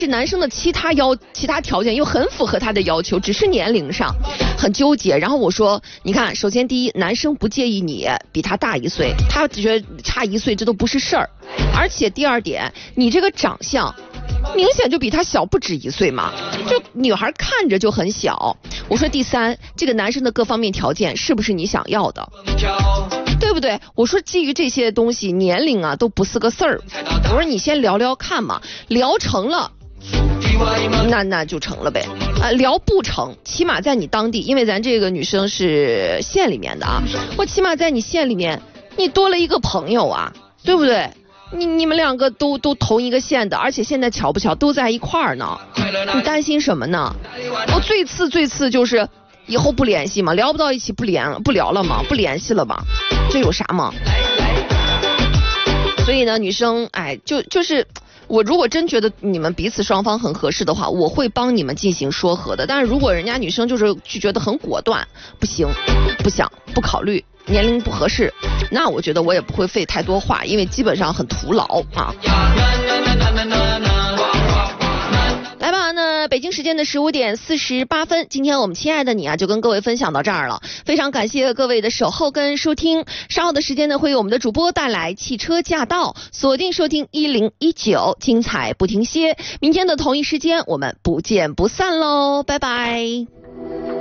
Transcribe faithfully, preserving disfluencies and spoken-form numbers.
这男生的其他要其他条件又很符合他的要求，只是年龄上很纠结。然后我说，你看，首先第一，男生不介意你比他大一岁，他觉得差一岁这都不是事儿。而且第二点，你这个长相明显就比他小不止一岁嘛，就女孩看着就很小。我说第三，这个男生的各方面条件是不是你想要的？对不对？我说基于这些东西，年龄啊都不是个事儿。我说你先聊聊看嘛，聊成了。那那就成了呗，啊、呃，聊不成，起码在你当地，因为咱这个女生是县里面的啊，我起码在你县里面，你多了一个朋友啊，对不对？你你们两个都都同一个县的，而且现在巧不巧都在一块儿呢，你担心什么呢？我最次最次就是以后不联系嘛，聊不到一起不联不聊了嘛，不联系了嘛，这有啥嘛？所以呢，女生哎，就就是。我如果真觉得你们彼此双方很合适的话，我会帮你们进行说和的。但是如果人家女生就是就觉得很果断，不行，不想，不考虑，年龄不合适，那我觉得我也不会费太多话，因为基本上很徒劳啊。来吧，那北京时间的十五点四十八分，今天我们亲爱的你啊，就跟各位分享到这儿了。非常感谢各位的守候跟收听。稍后的时间呢，会有我们的主播带来汽车驾到，锁定收听一零一九，精彩不停歇。明天的同一时间，我们不见不散喽，拜拜。